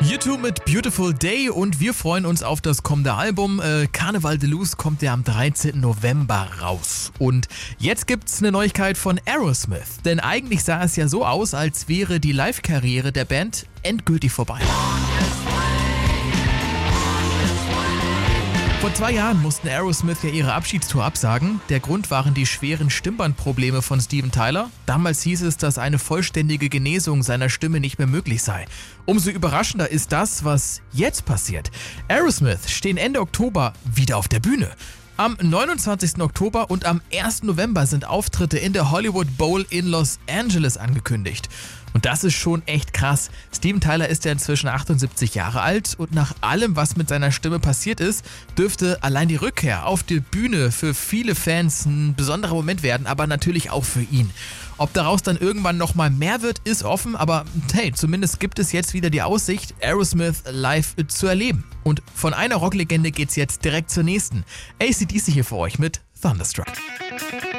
U2 mit Beautiful Day und wir freuen uns auf das kommende Album. Carnival de Luz kommt ja am 13. November raus. Und jetzt gibt's eine Neuigkeit von Aerosmith. Denn eigentlich sah es ja so aus, als wäre die Live-Karriere der Band endgültig vorbei. Vor 2 Jahren mussten Aerosmith ja ihre Abschiedstour absagen. Der Grund waren die schweren Stimmbandprobleme von Steven Tyler. Damals hieß es, dass eine vollständige Genesung seiner Stimme nicht mehr möglich sei. Umso überraschender ist das, was jetzt passiert. Aerosmith stehen Ende Oktober wieder auf der Bühne. Am 29. Oktober und am 1. November sind Auftritte in der Hollywood Bowl in Los Angeles angekündigt. Und das ist schon echt krass. Steven Tyler ist ja inzwischen 78 Jahre alt und nach allem, was mit seiner Stimme passiert ist, dürfte allein die Rückkehr auf die Bühne für viele Fans ein besonderer Moment werden, aber natürlich auch für ihn. Ob daraus dann irgendwann nochmal mehr wird, ist offen, aber hey, zumindest gibt es jetzt wieder die Aussicht, Aerosmith live zu erleben. Und von einer Rocklegende geht's jetzt direkt zur nächsten. AC/DC hier für euch mit Thunderstruck.